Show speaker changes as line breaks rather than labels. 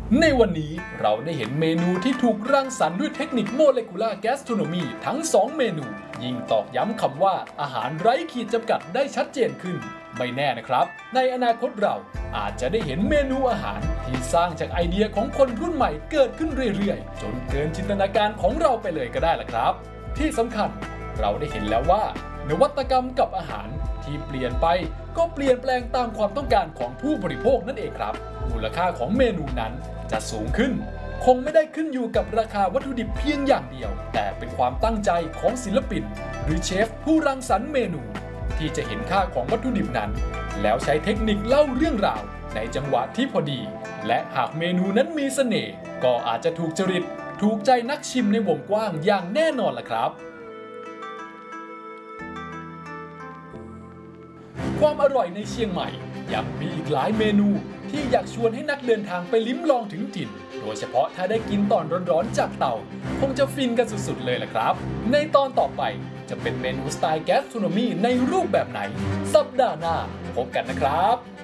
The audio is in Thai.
ในวันนี้เราได้เห็นเมนูที่ถูกรังสรรค์ด้วยเทคนิคโมเลกุลาร์แกสโทรโนมีทั้ง 2 เมนูยิ่งตอกย้ำคำว่าอาหารไร้ขีดจำกัดได้ชัดเจนขึ้นไม่แน่นะครับในอนาคตเราอาจจะได้เห็นเมนูอาหารที่สร้างจากไอเดียของคนรุ่นใหม่เกิดขึ้นเรื่อยๆจนเกินจินตนาการของเราไปเลยก็ได้ล่ะครับที่สำคัญเราได้เห็นแล้วว่านวัตกรรมกับอาหารที่เปลี่ยนไปก็เปลี่ยนแปลงตามความต้องการของผู้บริโภคนั่นเองครับมูลค่าของเมนูนั้นจะสูงขึ้นคงไม่ได้ขึ้นอยู่กับราคาวัตถุดิบเพียงอย่างเดียวแต่เป็นความตั้งใจของศิลปินหรือเชฟผู้รังสรรค์เมนูที่จะเห็นค่าของวัตถุดิบนั้นแล้วใช้เทคนิคเล่าเรื่องราวในจังหวะที่พอดีและหากเมนูนั้นมีเสน่ห์ก็อาจจะถูกจริตถูกใจนักชิมในวงกว้างอย่างแน่นอนล่ะครับความอร่อยในเชียงใหม่ยังมีอีกหลายเมนูที่อยากชวนให้นักเดินทางไปลิ้มลองถึงถิ่นโดยเฉพาะถ้าได้กินตอนร้อนๆจากเตาคงจะฟินกันสุดๆเลยล่ะครับในตอนต่อไปจะเป็นเมนูสไตล์แกสโทรโนมีในรูปแบบไหนสัปดาห์หน้าพบกันนะครับ